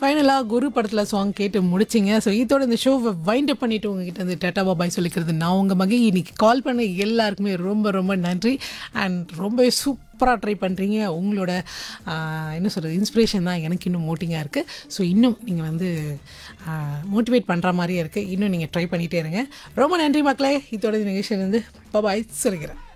ஃபைனலாக குரு படத்தில் சாங் கேட்டு முடிச்சிங்க. ஸோ இதோட இந்த ஷோவை வைண்ட் அப் பண்ணிவிட்டு உங்ககிட்ட வந்து டாட்டா பாபாய் சொல்லிக்கிறது நான் உங்கள் மகி. இன்னைக்கு கால் பண்ண எல்லாருக்குமே ரொம்ப ரொம்ப நன்றி. அண்ட் ரொம்பவே சூப்பராக ட்ரை பண்ணுறீங்க. உங்களோட என்ன சொல்கிறது இன்ஸ்பிரேஷன் தான் எனக்கு இன்னும் மோட்டிங்காக இருக்குது. ஸோ இன்னும் நீங்கள் வந்து மோட்டிவேட் பண்ணுற மாதிரியே இருக்குது. இன்னும் நீங்கள் ட்ரை பண்ணிகிட்டே இருங்க. ரொம்ப நன்றி மக்களே. இதோட நிகழ்ச்சியிலேருந்து பாபாய் சொல்லிக்கிறேன்.